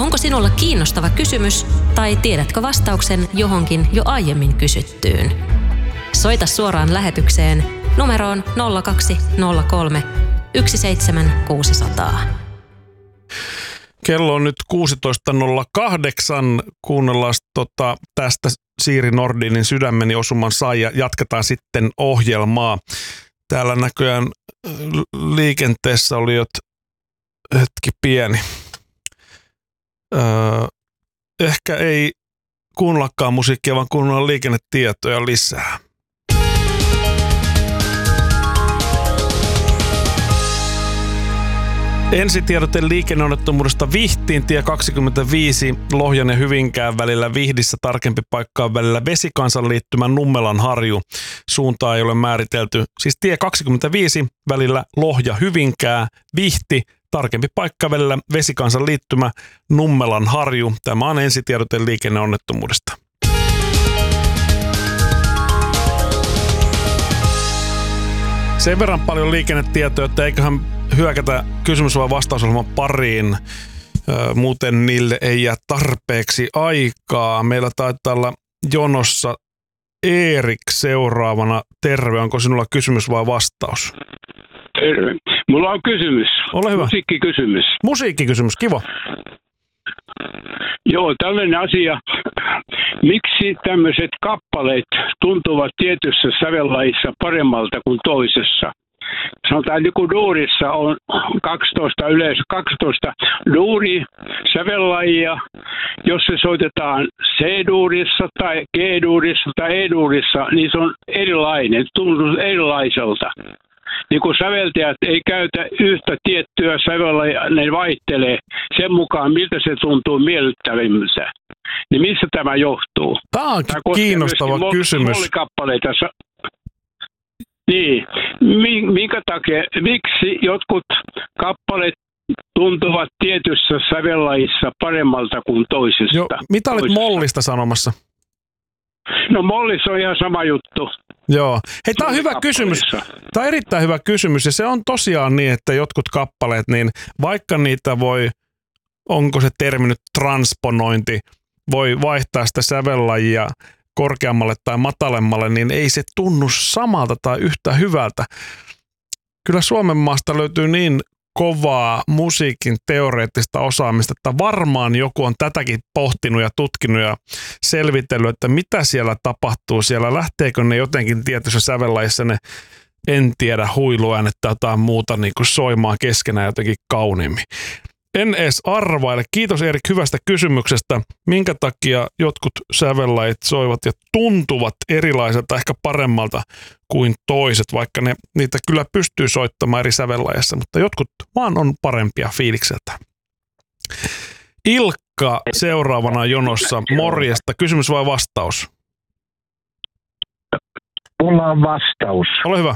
Onko sinulla kiinnostava kysymys tai tiedätkö vastauksen johonkin jo aiemmin kysyttyyn? Soita suoraan lähetykseen numeroon 0203 17600. Kello on nyt 16.08. Kuunnellaan tästä Siiri Nordinin Sydämeni osuman sai ja jatketaan sitten ohjelmaa. Täällä näköjään liikenteessä oli hetki pieni. Ehkä ei kuunnellakaan musiikkia, vaan kuunnellaan liikennetietoja lisää. Ensitiedote liikenneonnettomuudesta Vihtiin, tie 25, Lohjan ja Hyvinkään välillä Vihdissä, tarkempi paikka on välillä Vesikansan liittymän Nummelanharju. Suuntaa ei ole määritelty. Siis tie 25 välillä Lohja Hyvinkää, Vihti, tarkempi paikka välillä Vesikansan liittymä Nummelanharju. Tämä on ensitiedote liikenneonnettomuudesta. Sen verran paljon liikennetietoja, että eiköhän hyökätä kysymys- vai vastausohjelman pariin. Muuten niille ei jää tarpeeksi aikaa. Meillä taitaa olla jonossa Erik seuraavana. Terve, onko sinulla kysymys vai vastaus? Terve. Mulla on kysymys. Ole hyvä. Musiikkikysymys. Musiikkikysymys, kiva. Joo, tällainen asia. Miksi tämmöiset kappaleet tuntuvat tietyssä sävellajissa paremmalta kuin toisessa? Sanotaan, että kun duurissa on 12 duuri sävellajia, jos se soitetaan C-duurissa tai G-duurissa tai E-duurissa, niin se on erilainen, tuntuu erilaiselta. Niin kun säveltäjät ei käytä yhtä tiettyä sävellajia, ne vaihtelee sen mukaan, miltä se tuntuu miellyttävimmältä. Niin missä tämä johtuu? Tämä on kiinnostava kysymys. Niin, minkä takia, miksi jotkut kappaleet tuntuvat tietyssä sävellajissa paremmalta kuin toisesta? Joo, mitä olit mollista sanomassa? No mollissa on ihan sama juttu. Joo. Hei, tämä on hyvä kysymys. Tämä on erittäin hyvä kysymys ja se on tosiaan niin, että jotkut kappaleet, niin vaikka niitä onko se termi nyt transponointi, voi vaihtaa sitä sävellajia korkeammalle tai matalemmalle, niin ei se tunnu samalta tai yhtä hyvältä. Kyllä Suomen maasta löytyy niin kovaa musiikin teoreettista osaamista, että varmaan joku on tätäkin pohtinut ja tutkinut ja selvitellyt, että mitä siellä tapahtuu. Siellä lähteekö ne jotenkin tietyssä sävellajissa ne, en tiedä, huiluäänet tai jotain muuta niin kuin soimaan keskenään jotenkin kauniimmin. En edes arvaile. Kiitos Erik hyvästä kysymyksestä. Minkä takia jotkut sävellajit soivat ja tuntuvat erilaiselta, ehkä paremmalta kuin toiset, vaikka niitä kyllä pystyy soittamaan eri sävellajissa, mutta jotkut vaan on parempia fiilikseltä. Ilkka seuraavana jonossa. Morjesta. Kysymys vai vastaus? Mulla on vastaus. Ole hyvä.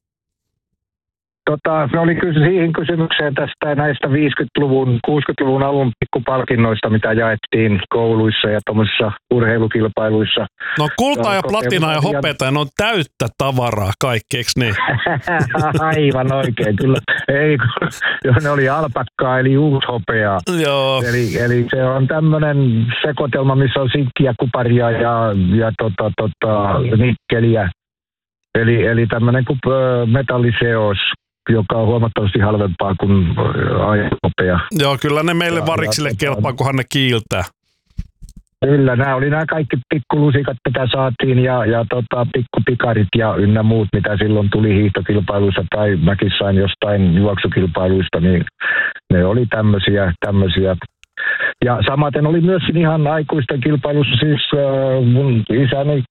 Se oli siihen kysymykseen tästä näistä 50-luvun, 60-luvun alun pikkupalkinnoista, mitä jaettiin kouluissa ja tuommoisissa urheilukilpailuissa. No kultaa ja platinaa ja hopeata, ne on täyttä tavaraa kaikki, eikö niin? Aivan oikein, kyllä. Ei, ne oli alpakkaa eli uushopeaa. Joo. Eli se on tämmöinen sekoitelma, missä on sinkkiä, kuparia ja nikkeliä. Eli tämmöinen kuin metalliseos, joka on huomattavasti halvempaa kuin hopea. Joo, kyllä ne meille variksille kelpaa, kunhan ne kiiltää. Kyllä, nämä kaikki pikkulusikat, mitä saatiin ja pikkupikarit ja ynnä muut, mitä silloin tuli hiihtokilpailuissa tai mäkin sain jostain juoksukilpailuista, niin ne oli tämmöisiä. Ja samaten oli myös ihan aikuisten kilpailussa, siis mun isäni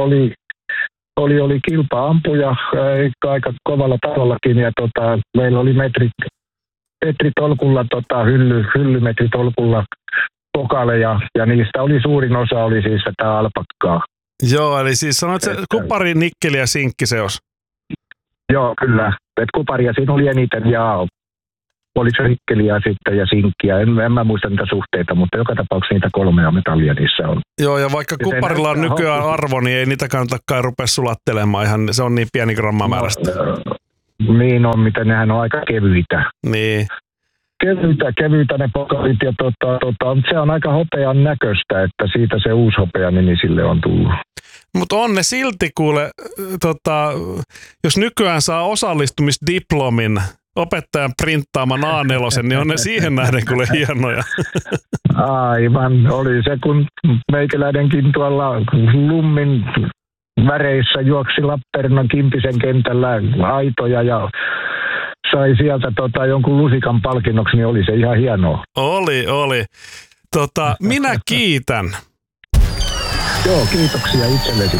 oli kilpa-ampuja aika kovalla tasollakin ja meillä oli metritolkulla, hyllymetritolkulla pokaleja ja niistä oli suurin osa oli siis tätä alpakkaa. Joo, eli siis sanoit se kupari, nikkeli ja sinkkiseos. Joo, kyllä. Et kuparia siinä oli eniten ja oli se nikkeliä sitten ja sinkkiä. En mä muista niitä suhteita, mutta joka tapauksessa niitä 3 metallia niissä on. Joo, ja vaikka kuparilla on nykyään arvo, niin ei niitä kannata kai rupea sulattelemaan. Ihan, se on niin pieni grammamäärästä. Niin on, miten nehän on aika kevyitä. Niin. kevyitä ne pokalit ja se on aika hopean näköistä, että siitä se uusi hopea nimi sille on tullut. Mutta on ne silti kuule, jos nykyään saa osallistumisdiplomin opettajan printtaaman A4, niin on ne siihen nähden kuule hienoja. Aivan, oli se kun meikäläinenkin tuolla Lummin väreissä juoksi Lappeenrannan Kimpisen kentällä aitoja ja sai sieltä jonkun lusikan palkinnoksi, niin oli se ihan hienoa. Oli. Minä kiitän. Joo, kiitoksia itsellesi.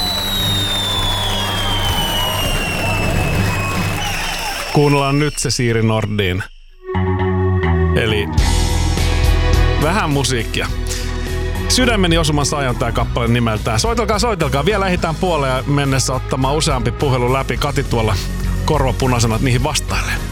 Kuunnellaan nyt se Siiri Nordin. Eli vähän musiikkia. Sydämeni osuman saajan tää kappale nimeltään. Soitelkaa. Vielä ehditään puoleen mennessä ottamaan useampi puhelu läpi. Kati tuolla korvapunaisena niihin vastailee.